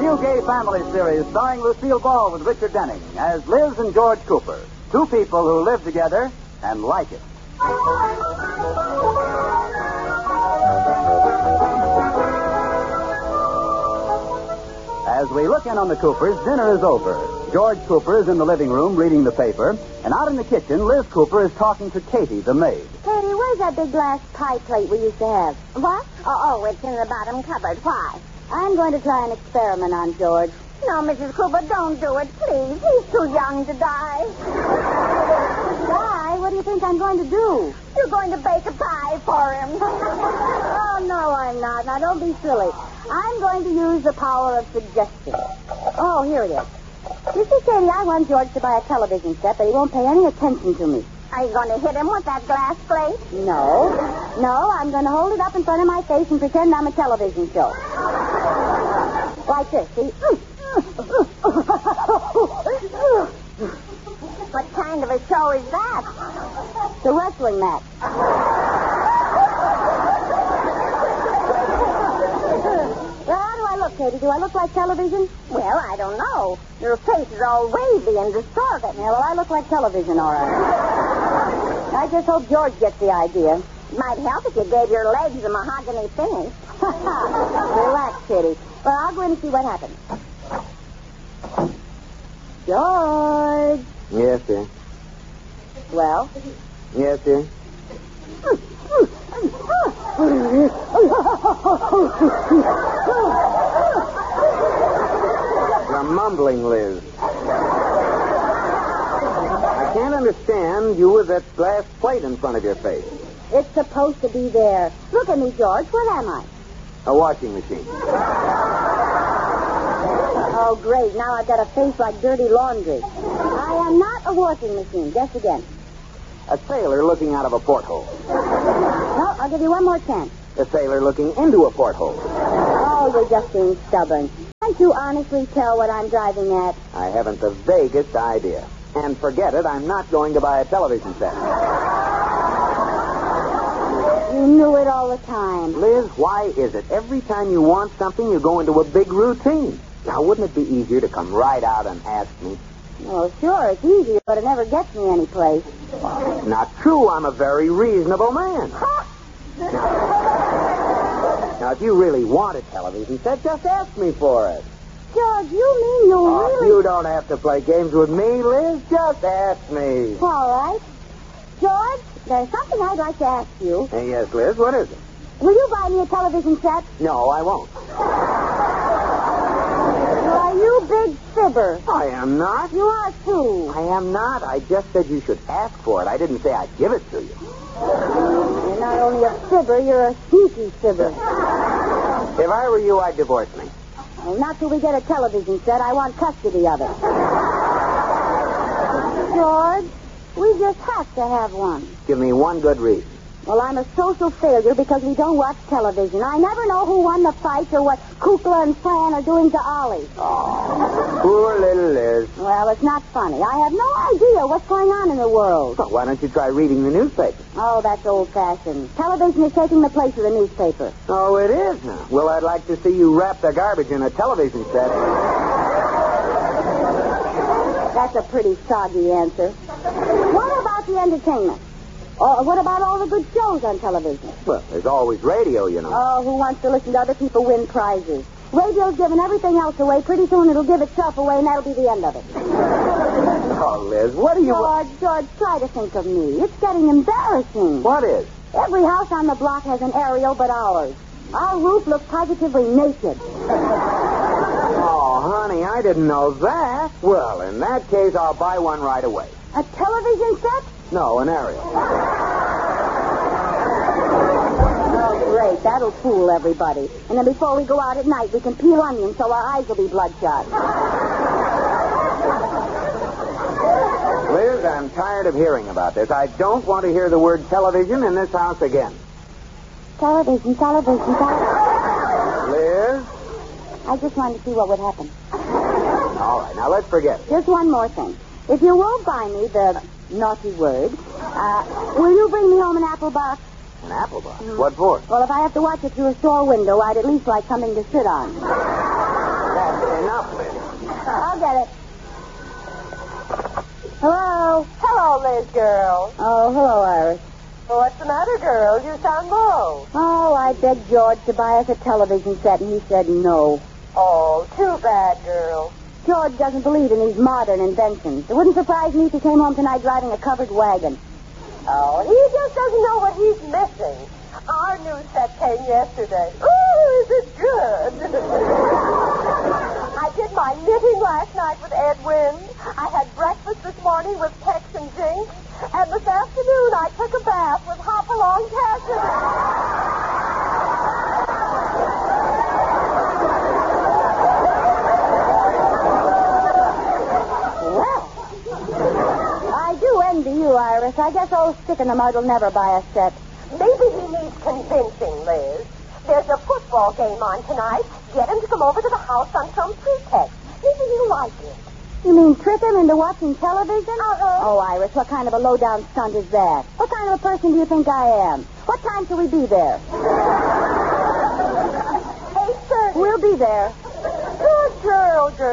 new gay family series starring Lucille Ball with Richard Denning as Liz and George Cooper, two people who live together and like it. As we look in on the Coopers, dinner is over. George Cooper is in the living room reading the paper, and out in the kitchen, Liz Cooper is talking to Katie, the maid. Katie, where's that big glass pie plate we used to have? What? Oh, it's in the bottom cupboard. Why? I'm going to try an experiment on George. No, Mrs. Cooper, don't do it, please. He's too young to die. Die? What do you think I'm going to do? You're going to bake a pie for him. Oh, no, I'm not. Now, don't be silly. I'm going to use the power of suggestion. Oh, here it is. You see, Katie, I want George to buy a television set, but he won't pay any attention to me. Are you going to hit him with that glass plate? No. No, I'm going to hold it up in front of my face and pretend I'm a television show. Like this, see? What kind of a show is that? The wrestling match. Well, how do I look, Katie? Do I look like television? Well, I don't know. Your face is all wavy and distorted. Yeah, well, I look like television, all right. I just hope George gets the idea. It might help if you gave your legs a mahogany finish. Relax, Katie. Well, I'll go in and see what happens. George. Yes, sir. Well? Yes, sir. You're mumbling, Liz. I can't understand you with that glass plate in front of your face. It's supposed to be there. Look at me, George. What am I? A washing machine. Oh, great. Now I've got a face like dirty laundry. I am not a washing machine. Guess again. A sailor looking out of a porthole. No, I'll give you one more chance. A sailor looking into a porthole. Oh, you're just being stubborn. Can't you honestly tell what I'm driving at? I haven't the vaguest idea. And forget it, I'm not going to buy a television set. You knew it all the time. Liz, why is it every time you want something, you go into a big routine? Now, wouldn't it be easier to come right out and ask me? Well, sure, it's easier, but it never gets me any place. Not true. I'm a very reasonable man. Now, if you really want a television set, just ask me for it. George, you mean you really... You don't have to play games with me, Liz. Just ask me. All right. George, there's something I'd like to ask you. Hey, yes, Liz, what is it? Will you buy me a television set? No, I won't. Are you big fibber? I am not. You are, too. I am not. I just said you should ask for it. I didn't say I'd give it to you. You're not only a fibber, you're a sneaky fibber. If I were you, I'd divorce me. Well, not till we get a television set. I want custody of it. George, we just have to have one. Give me one good reason. Well, I'm a social failure because we don't watch television. I never know who won the fight or what Kukla and Fran are doing to Ollie. Oh, poor little Liz. Well, it's not funny. I have no idea what's going on in the world. Well, why don't you try reading the newspaper? Oh, that's old-fashioned. Television is taking the place of the newspaper. Oh, it is, huh? Well, I'd like to see you wrap the garbage in a television set. That's a pretty soggy answer. What about the entertainment? Or what about all the good shows on television? Well, there's always radio, you know. Oh, who wants to listen to other people win prizes? Radio's giving everything else away. Pretty soon it'll give itself away, and that'll be the end of it. Oh, Liz, what are you... George, try to think of me. It's getting embarrassing. What is? Every house on the block has an aerial but ours. Our roof looks positively naked. Oh, honey, I didn't know that. Well, in that case, I'll buy one right away. A television set? No, an aerial. Oh, great. That'll fool everybody. And then before we go out at night, we can peel onions so our eyes will be bloodshot. Liz, I'm tired of hearing about this. I don't want to hear the word television in this house again. Television. Liz? I just wanted to see what would happen. All right, now let's forget it. Just one more thing. If you won't buy me the naughty word, will you bring me home an apple box? An apple box? Mm-hmm. What for? Well, if I have to watch it through a store window, I'd at least like something to sit on. Now, up, Liz. I'll get it. Hello? Hello, Liz, girl. Oh, hello, Iris. Well, what's the matter, girl? You sound low. Oh, I begged George to buy us a television set, and he said no. Oh, too bad, girl. George doesn't believe in these modern inventions. It wouldn't surprise me if he came home tonight driving a covered wagon. Oh, he just doesn't know what he's missing. Our new set came yesterday. Ooh, is it good? I did my knitting last night with Edwin. I had breakfast this morning with Tex and Jinx. And this afternoon I took a bath with Hopalong Cassidy. Well, I do envy you, Iris. I guess old Stick-in-the-Mud will never buy a set. Maybe he needs convincing, Liz. There's a football game on tonight. Get him to come over to the house on some pretext. Maybe he'll like it. You mean trick him into watching television? Uh-huh. Oh, Iris, what kind of a low-down stunt is that? What kind of a person do you think I am? What time shall we be there? 8:30. We'll be there. Good girl, girl.